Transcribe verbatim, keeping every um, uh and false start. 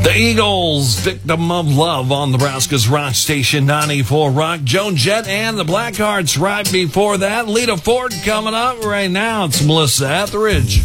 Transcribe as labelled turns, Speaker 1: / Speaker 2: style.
Speaker 1: The Eagles, Victim of Love on Nebraska's Rock Station ninety-four Rock. Joan Jett and the Blackhearts right before that. Lita Ford coming up right now. It's Melissa Etheridge.